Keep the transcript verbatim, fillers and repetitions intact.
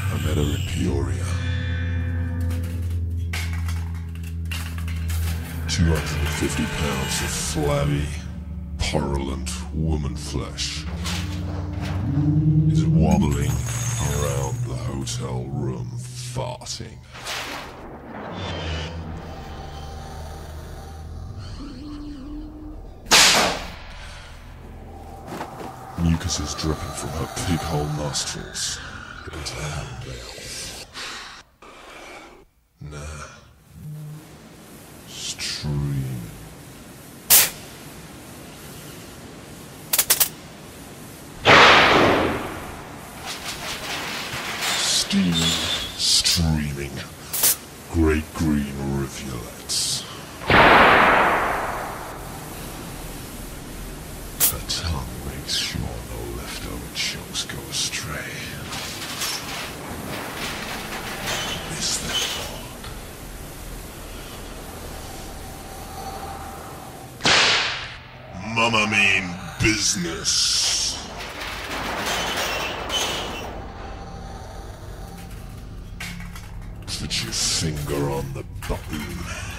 I met her in Peoria. two hundred fifty pounds of flabby, purulent woman flesh is wobbling around the hotel room, farting. Mucus is dripping from her pig-hole nostrils into her mouth. Nah. Stream. Steaming, streaming, great green rivulets. Her tongue makes sure no leftover chunks go astray. Miss that dog. Mama mean business. Put your finger on the button.